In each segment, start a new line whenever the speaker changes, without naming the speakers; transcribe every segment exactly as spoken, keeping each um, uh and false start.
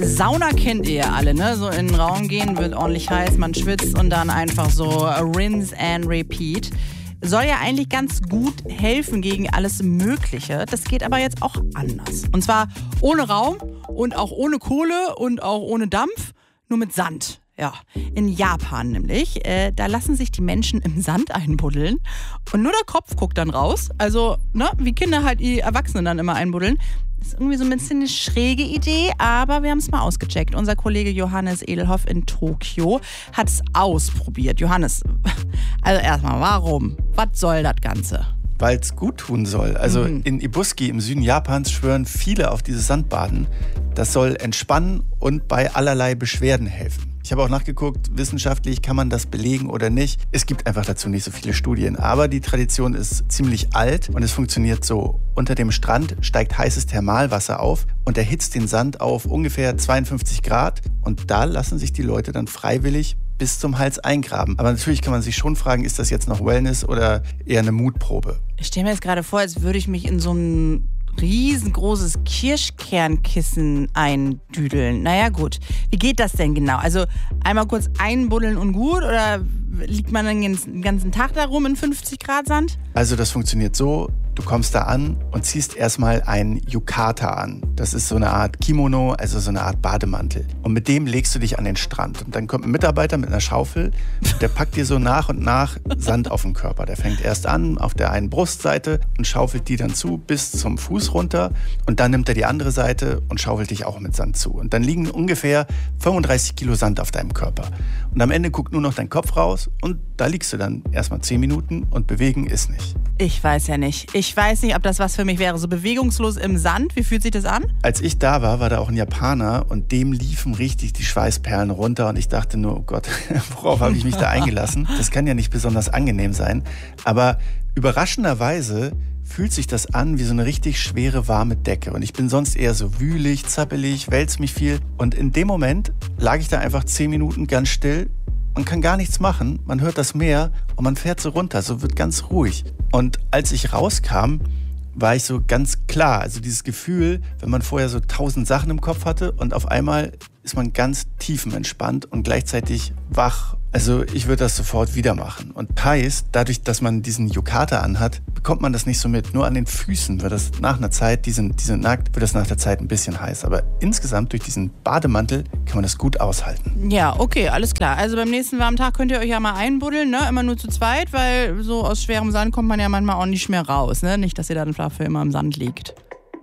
Sauna kennt ihr ja alle, ne? So in den Raum gehen, wird ordentlich heiß, man schwitzt und dann einfach so rinse and repeat. Soll ja eigentlich ganz gut helfen gegen alles Mögliche. Das geht aber jetzt auch anders. Und zwar ohne Raum und auch ohne Kohle und auch ohne Dampf, nur mit Sand. Ja, in Japan nämlich, äh, da lassen sich die Menschen im Sand einbuddeln und nur der Kopf guckt dann raus. Also, ne, wie Kinder halt die Erwachsenen dann immer einbuddeln. Das ist irgendwie so ein bisschen eine schräge Idee, aber wir haben es mal ausgecheckt. Unser Kollege Johannes Edelhoff in Tokio hat es ausprobiert. Johannes, also erstmal, warum? Was soll das Ganze?
Weil es gut tun soll. Also
Mhm.
in Ibuski im Süden Japans schwören viele auf dieses Sandbaden. Das soll entspannen und bei allerlei Beschwerden helfen. Ich habe auch nachgeguckt, wissenschaftlich kann man das belegen oder nicht. Es gibt einfach dazu nicht so viele Studien. Aber die Tradition ist ziemlich alt und es funktioniert so. Unter dem Strand steigt heißes Thermalwasser auf und erhitzt den Sand auf ungefähr zweiundfünfzig Grad. Und da lassen sich die Leute dann freiwillig bis zum Hals eingraben. Aber natürlich kann man sich schon fragen, ist das jetzt noch Wellness oder eher eine Mutprobe?
Ich stelle mir jetzt gerade vor, als würde ich mich in so ein riesengroßes Kirschkernkissen eindüdeln. Naja gut, wie geht das denn genau? Also einmal kurz einbuddeln und gut oder liegt man dann den ganzen Tag da rum in fünfzig Grad Sand?
Also das funktioniert so, du kommst da an und ziehst erstmal ein Yukata an. Das ist so eine Art Kimono, also so eine Art Bademantel. Und mit dem legst du dich an den Strand. Und dann kommt ein Mitarbeiter mit einer Schaufel, der packt dir so nach und nach Sand auf den Körper. Der fängt erst an auf der einen Brustseite und schaufelt die dann zu bis zum Fuß runter. Und dann nimmt er die andere Seite und schaufelt dich auch mit Sand zu. Und dann liegen ungefähr fünfunddreißig Kilo Sand auf deinem Körper. Und am Ende guckt nur noch dein Kopf raus und da liegst du dann erstmal zehn Minuten und bewegen ist nicht.
Ich weiß ja nicht. Ich weiß nicht, ob das was für mich wäre. So bewegungslos im Sand, wie fühlt sich das an?
Als ich da war, war da auch ein Japaner und dem liefen richtig die Schweißperlen runter und ich dachte nur, oh Gott, worauf habe ich mich da eingelassen? Das kann ja nicht besonders angenehm sein. Aber überraschenderweise fühlt sich das an wie so eine richtig schwere, warme Decke. Und ich bin sonst eher so wühlig, zappelig, wälz mich viel. Und in dem Moment lag ich da einfach zehn Minuten ganz still. Man kann gar nichts machen, man hört das Meer und man fährt so runter, so wird ganz ruhig. Und als ich rauskam, war ich so ganz klar, also dieses Gefühl, wenn man vorher so tausend Sachen im Kopf hatte und auf einmal ist man ganz tiefenentspannt und gleichzeitig wach. Also ich würde das sofort wieder machen. Und heißt, dadurch, dass man diesen Yukata anhat, bekommt man das nicht so mit. Nur an den Füßen wird das nach einer Zeit, die sind, die sind nackt, wird das nach der Zeit ein bisschen heiß. Aber insgesamt durch diesen Bademantel kann man das gut aushalten.
Ja, okay, alles klar. Also beim nächsten warmen Tag könnt ihr euch ja mal einbuddeln, ne? Immer nur zu zweit, weil so aus schwerem Sand kommt man ja manchmal auch nicht mehr raus, ne? Nicht, dass ihr dann dafür immer im Sand liegt.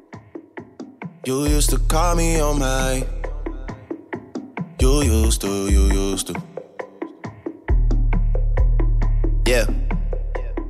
You used to call me on my. You used to, you used to. Yeah.